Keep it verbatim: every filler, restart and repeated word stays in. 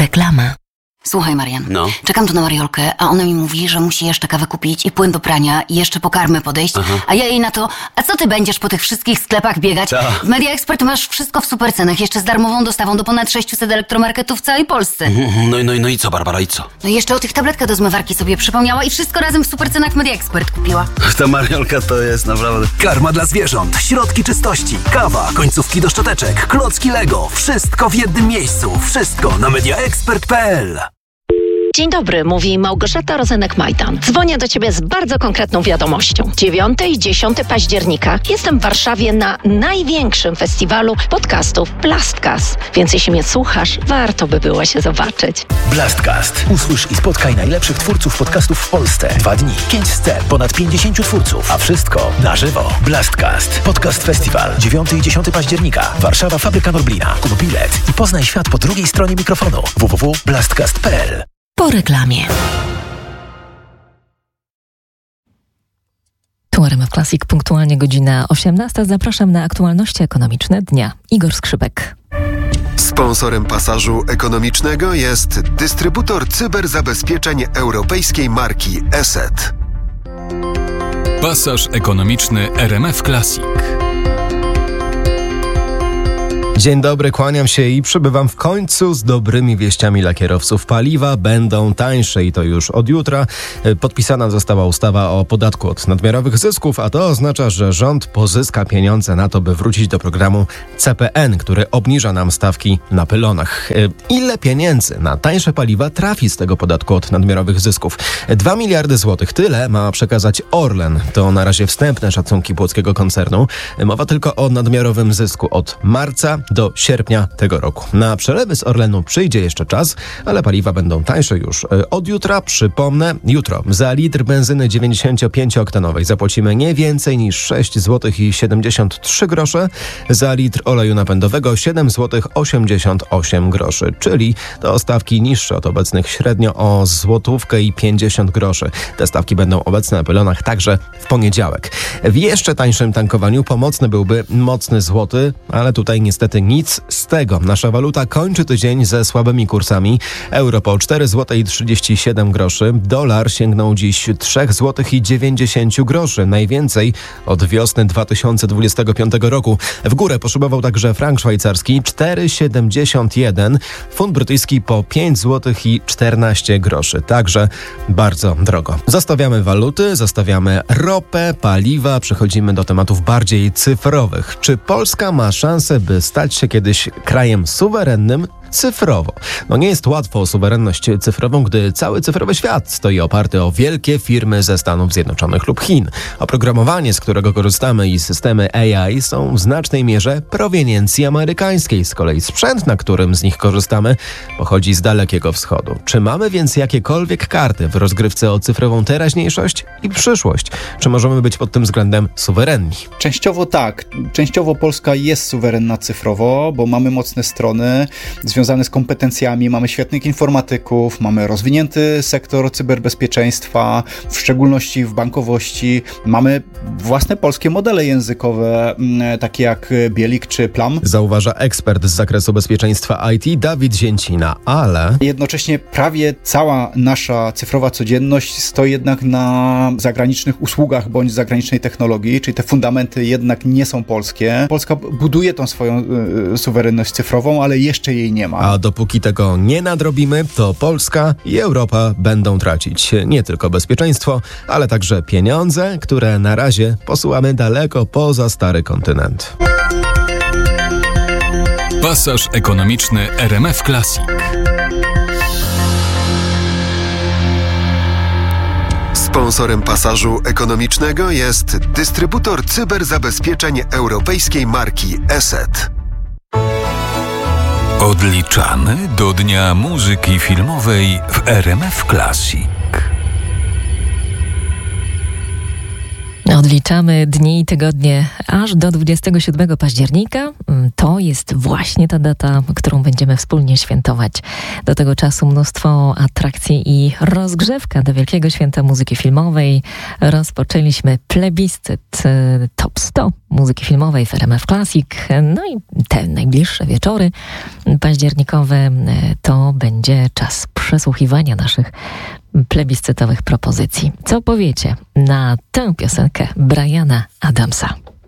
Reklama. Słuchaj, Marian, No. czekam tu na Mariolkę, a ona mi mówi, że musi jeszcze kawę kupić i płyn do prania i jeszcze po karmę podejść, Aha. a ja jej na to, a co ty będziesz po tych wszystkich sklepach biegać? Ta. W Media Expert masz wszystko w super cenach, jeszcze z darmową dostawą do ponad sześciuset elektromarketów w całej Polsce. No, i- no, i- no i co, Barbara, i co? No i jeszcze o tych tabletkach do zmywarki sobie przypomniała i wszystko razem w super cenach w Media Expert kupiła. Ta Mariolka to jest naprawdę... Karma dla zwierząt, środki czystości, kawa, końcówki do szczoteczek, klocki Lego. Wszystko w jednym miejscu. Wszystko na media expert kropka p l. Dzień dobry, mówi Małgorzata Rozenek-Majdan. Dzwonię do Ciebie z bardzo konkretną wiadomością. dziewiątego i dziesiątego października jestem w Warszawie na największym festiwalu podcastów Blastcast. Więc jeśli mnie słuchasz, warto by było się zobaczyć. Blastcast. Usłysz i spotkaj najlepszych twórców podcastów w Polsce. Dwa dni, pięć scen, ponad pięćdziesięciu twórców, a wszystko na żywo. Blastcast. Podcast Festiwal. dziewiątego i dziesiątego października. Warszawa, Fabryka Norblina. Kup bilet i poznaj świat po drugiej stronie mikrofonu. w w w kropka blastcast kropka p l. Po reklamie. Tu R M F Classic, punktualnie godzina osiemnasta. Zapraszam na aktualności ekonomiczne dnia. Igor Skrzypek. Sponsorem pasażu ekonomicznego jest dystrybutor cyberzabezpieczeń europejskiej marki Eset. Pasaż ekonomiczny R M F Classic. Dzień dobry, kłaniam się i przybywam w końcu z dobrymi wieściami dla kierowców. Paliwa będą tańsze i to już od jutra. Podpisana została ustawa o podatku od nadmiarowych zysków, a to oznacza, że rząd pozyska pieniądze na to, by wrócić do programu C P N, który obniża nam stawki na pylonach. Ile pieniędzy na tańsze paliwa trafi z tego podatku od nadmiarowych zysków? Dwa miliardy złotych. Tyle ma przekazać Orlen. To na razie wstępne szacunki płockiego koncernu. Mowa tylko o nadmiarowym zysku od marca do sierpnia tego roku. Na przelewy z Orlenu przyjdzie jeszcze czas, ale paliwa będą tańsze już od jutra. Przypomnę, jutro za litr benzyny dziewięćdziesięciopięcioktanowej zapłacimy nie więcej niż sześć złotych i siedemdziesiąt trzy grosze, za litr oleju napędowego siedem złotych osiemdziesiąt osiem groszy, czyli to stawki niższe od obecnych średnio o złotówkę i pięćdziesiąt groszy. Te stawki będą obecne na pylonach także w poniedziałek. W jeszcze tańszym tankowaniu pomocny byłby mocny złoty, ale tutaj niestety nic z tego. Nasza waluta kończy tydzień ze słabymi kursami. Euro po cztery złote i trzydzieści siedem groszy. Dolar sięgnął dziś trzy złote i dziewięćdziesiąt groszy. Najwięcej od wiosny dwa tysiące dwudziestego piątego roku. W górę poszybował także frank szwajcarski cztery siedemdziesiąt jeden. Funt brytyjski po pięć złotych i czternaście groszy. Także bardzo drogo. Zostawiamy waluty, zostawiamy ropę, paliwa. Przechodzimy do tematów bardziej cyfrowych. Czy Polska ma szansę, by stać się kiedyś krajem suwerennym cyfrowo? No nie jest łatwo o suwerenność cyfrową, gdy cały cyfrowy świat stoi oparty o wielkie firmy ze Stanów Zjednoczonych lub Chin. Oprogramowanie, z którego korzystamy, i systemy A I są w znacznej mierze proweniencji amerykańskiej. Z kolei sprzęt, na którym z nich korzystamy, pochodzi z Dalekiego Wschodu. Czy mamy więc jakiekolwiek karty w rozgrywce o cyfrową teraźniejszość i przyszłość? Czy możemy być pod tym względem suwerenni? Częściowo tak. Częściowo Polska jest suwerenna cyfrowo, bo mamy mocne strony związane z kompetencjami, mamy świetnych informatyków, mamy rozwinięty sektor cyberbezpieczeństwa, w szczególności w bankowości, mamy własne polskie modele językowe, takie jak Bielik czy Plam. Zauważa ekspert z zakresu bezpieczeństwa I T Dawid Zięcina, ale jednocześnie prawie cała nasza cyfrowa codzienność stoi jednak na zagranicznych usługach bądź zagranicznej technologii, czyli te fundamenty jednak nie są polskie. Polska buduje tą swoją y, suwerenność cyfrową, ale jeszcze jej nie ma. A dopóki tego nie nadrobimy, to Polska i Europa będą tracić nie tylko bezpieczeństwo, ale także pieniądze, które na razie posyłamy daleko poza stary kontynent. Pasaż ekonomiczny R M F Classic. Sponsorem pasażu ekonomicznego jest dystrybutor cyberzabezpieczeń europejskiej marki Eset. Odliczamy do Dnia Muzyki Filmowej w R M F Classic. Odliczamy dni i tygodnie aż do dwudziestego siódmego października. To jest właśnie ta data, którą będziemy wspólnie świętować. Do tego czasu mnóstwo atrakcji i rozgrzewka do Wielkiego Święta Muzyki Filmowej. Rozpoczęliśmy plebiscyt Top sto muzyki filmowej w R M F Classic. No i te najbliższe wieczory październikowe to będzie czas przesłuchiwania naszych plebiscytowych propozycji. Co powiecie na tę piosenkę Briana Adamsa?